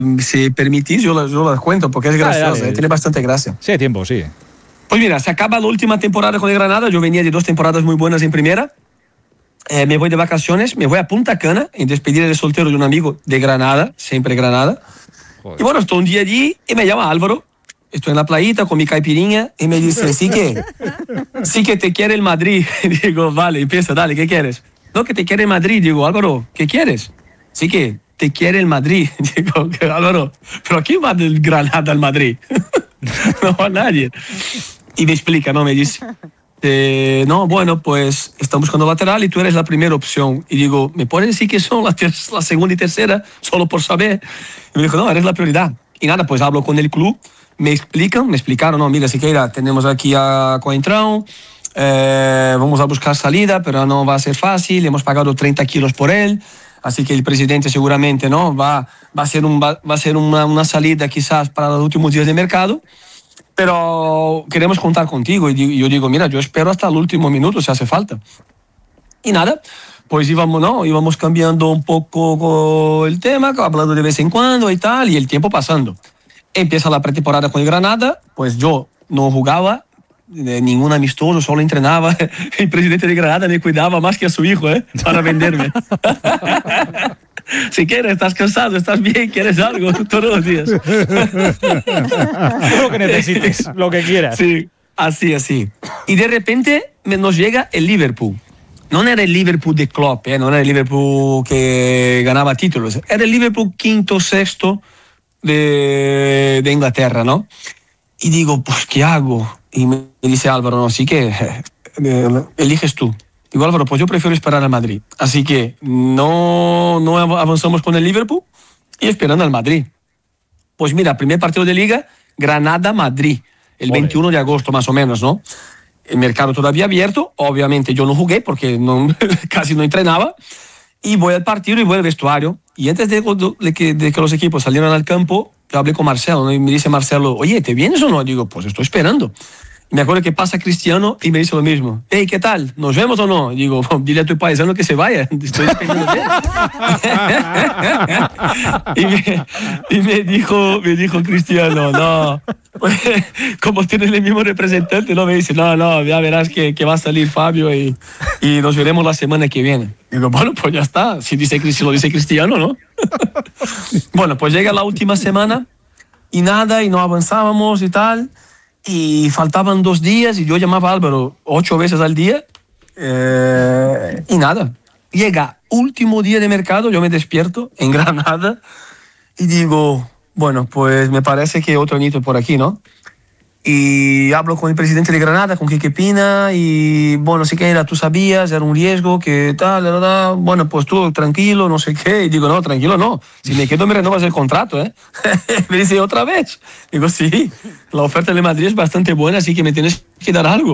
si permitís, yo las cuento porque es graciosa, dale. tiene bastante gracia. Sí, hay tiempo, sí. Pues mira, se acaba la última temporada con el Granada, yo venía de 2 temporadas muy buenas en primera, me voy de vacaciones, me voy a Punta Cana en despedida de soltero de un amigo de Granada, siempre Granada. Joder. Y bueno, estoy un día allí y me llama Álvaro, estoy en la playita con mi caipirinha y me dice, sí que te quiere el Madrid. Digo, vale, empieza, dale, ¿qué quieres? No, que te quiere el Madrid. Digo, Álvaro, ¿qué quieres? Sí que te quiere el Madrid. Digo, Álvaro, ¿pero a quién va del Granada al Madrid? No va nadie. Y me explica, ¿no? Me dice, no, bueno, pues estamos buscando lateral y tú eres la primera opción. Y digo, ¿me puedes decir que son la segunda y tercera? Solo por saber. Y me dijo, no, eres la prioridad. Y nada, pues hablo con el club, me explicaron, no, mira, Siqueira, tenemos aquí a Coentrão, vamos a buscar salida, pero no va a ser fácil, hemos pagado 30 kilos por él, así que el presidente seguramente no va a ser una salida quizás para los últimos días de mercado, pero queremos contar contigo. Y yo digo, mira, yo espero hasta el último minuto si hace falta. Y nada, pues íbamos cambiando un poco el tema, hablando de vez en cuando y tal, y el tiempo pasando. Empieza la pretemporada con el Granada, pues yo no jugaba ningún amistoso, solo entrenaba. El presidente de Granada me cuidaba más que a su hijo, para venderme. Si quieres, estás cansado, estás bien, quieres algo, todos los días. Lo que necesites, lo que quieras. Sí, así. Y de repente nos llega el Liverpool. No era el Liverpool de Klopp, no era el Liverpool que ganaba títulos, era el Liverpool quinto, sexto de Inglaterra, ¿no? Y digo, pues, ¿qué hago? Y me dice Álvaro, no, sí que eliges tú. Digo, Álvaro, pues yo prefiero esperar al Madrid. Así que no avanzamos con el Liverpool y esperando al Madrid. Pues mira, primer partido de Liga, Granada-Madrid, el 21 de agosto más o menos, ¿no? El mercado todavía abierto, obviamente yo no jugué porque casi no entrenaba, y voy al partido y voy al vestuario. Y antes de que los equipos salieran al campo, yo hablé con Marcelo, ¿no? Y me dice Marcelo, oye, ¿te vienes o no? Digo, pues estoy esperando. Y me acuerdo que pasa Cristiano y me dice lo mismo. Hey, ¿qué tal? ¿Nos vemos o no? Digo, dile a tu paisano que se vaya. Estoy dependiendo de él. y me dijo Cristiano, no. Como tienes el mismo representante, no me dice, no, ya verás que va a salir Fabio y nos veremos la semana que viene. Digo, bueno, pues ya está. Si lo dice Cristiano, ¿no? Bueno, pues llega la última semana y nada, y no avanzábamos y tal. Y faltaban 2 días y yo llamaba a Álvaro 8 veces al día y nada. Llega último día de mercado, yo me despierto en Granada y digo, bueno, pues me parece que otro añito por aquí, ¿no? Y hablo con el presidente de Granada, con Quique Pina, y bueno, sí que era, tú sabías, era un riesgo, que tal, ¿verdad? Bueno, pues tú tranquilo, no sé qué. Y digo, no, tranquilo no, si me quedo me renovas el contrato, Me dice, ¿otra vez? Digo, sí, la oferta de Madrid es bastante buena, así que me tienes que dar algo.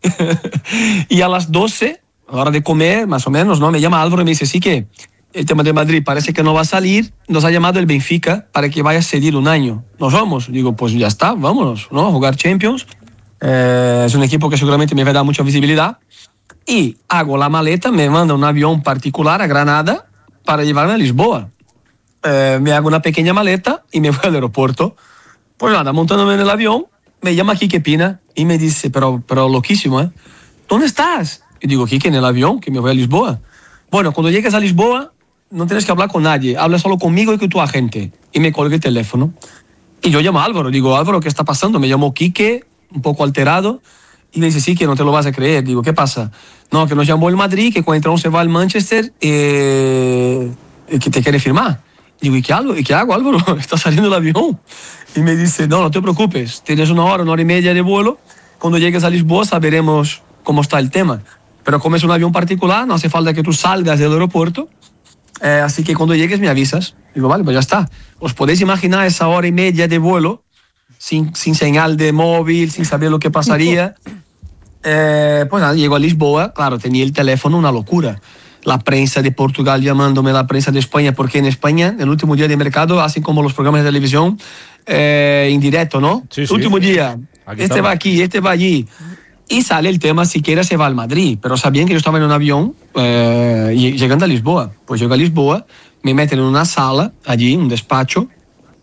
Y a las 12, a la hora de comer, más o menos, ¿no? Me llama Álvaro y me dice, sí que el tema de Madrid parece que no va a salir, nos ha llamado el Benfica para que vaya a cedir un año. ¿Nos vamos? Digo, pues ya está, vámonos, ¿no? A jugar Champions. Es un equipo que seguramente me va a dar mucha visibilidad. Y hago la maleta, me manda un avión particular a Granada para llevarme a Lisboa. Me hago una pequeña maleta y me voy al aeropuerto. Pues nada, montándome en el avión, me llama Quique Pina y me dice, pero loquísimo, ¿dónde estás? Y digo, Quique, en el avión, que me voy a Lisboa. Bueno, cuando llegues a Lisboa, no tienes que hablar con nadie, habla solo conmigo y con tu agente. Y me colgué el teléfono. Y yo llamo a Álvaro, digo, Álvaro, ¿qué está pasando? Me llamó Quique, un poco alterado, y me dice, sí, que no te lo vas a creer. Digo, ¿qué pasa? No, que nos llamó el Madrid, que cuando se va al Manchester, que te quiere firmar. Digo, ¿y qué hago, Álvaro? Está saliendo el avión. Y me dice, no te preocupes, tienes una hora y media de vuelo, cuando llegues a Lisboa saberemos cómo está el tema. Pero como es un avión particular, no hace falta que tú salgas del aeropuerto, así que cuando llegues me avisas. Digo, vale, pues ya está. Os podéis imaginar esa hora y media de vuelo, sin señal de móvil, sin saber lo que pasaría. Pues nada, llego a Lisboa, claro, tenía el teléfono una locura. La prensa de Portugal llamándome, la prensa de España, porque en España, en el último día de mercado, hacen como los programas de televisión, en directo, ¿no? Sí, último día, aquí este estamos. va aquí, este va allí. Y sale el tema, siquiera se va al Madrid, pero sabían que yo estaba en un avión llegando a Lisboa. Pues llego a Lisboa, me meten en una sala, allí, un despacho,